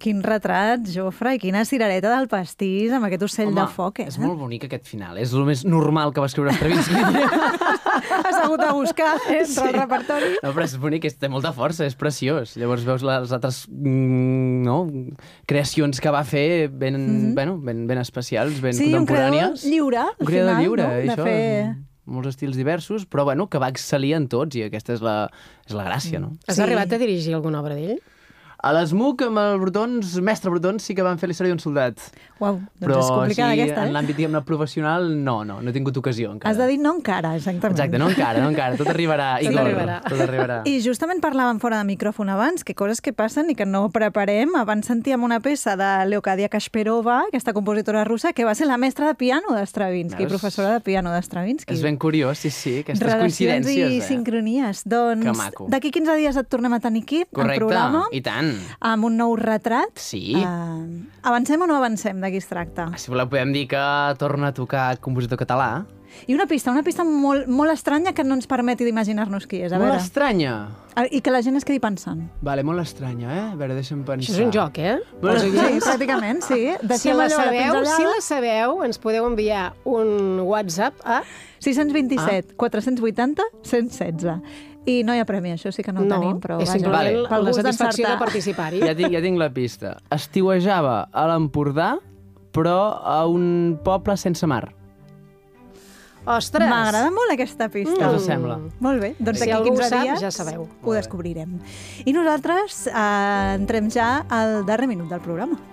Quin retrat, Jofre, i quina cirereta del pastís amb aquest ocell de foc, és molt bonic aquest final. És el més normal que va escriure Stravinsky. Has hagut de buscar entre el repertori. No, però és bonic, té molta força, és preciós. Llavors veus les altres creacions que va fer ben especials, ben contemporànies. Sí, un creador lliure, al final, això, de fer... molts estils diversos, però que va excel·lir en tots, i aquesta és la gràcia, no? Has arribat a dirigir alguna obra d'ell? A l'ESMUC, amb el Brotons, mestre Brotons, sí que van fer la història d'un soldat. Uau, doncs és complicada aquesta, Però en l'àmbit, diguem-ne, professional, no he tingut ocasió encara. Has de dir no encara, exactament. Exacte, no encara, tot arribarà. Tot arribarà. I justament parlàvem fora de micròfon abans, que coses que passen i que no preparem. Abans sentíem una peça de Leocadia Kasparova, aquesta compositora russa, que va ser la mestra de piano d'Stravinsky, professora de piano d'Stravinsky. És ben curiós, sí, aquestes coincidències. Relacions i sincronies. Doncs d'aquí 15 dies et tornem a tenir aquí, al programa. Correcte, i tant. Amb un nou retrat. Sí. Avancem o no avancem? De qui es tracta? Si voleu podem dir que torna a tocar compositor català. I una pista molt, molt estranya que no ens permeti d'imaginar-nos qui és. Molt estranya? I que la gent es quedi pensant. Vale, molt estranya, A veure, deixa'm pensar. Això és un joc, Sí, pràcticament, sí. Si la sabeu, ens podeu enviar un WhatsApp a 627 480 116. I no hi ha premi, això sí que no ho tenim, però és vaja. simplement la satisfacció de participar-hi. Ja tinc la pista. Estiuejava a l'Empordà, però a un poble sense mar. Ostres! M'agrada molt aquesta pista. Què us sembla? Molt bé, doncs si d'aquí 15 dies ja sabeu. Ho descobrirem. I nosaltres entrem ja al darrer minut del programa.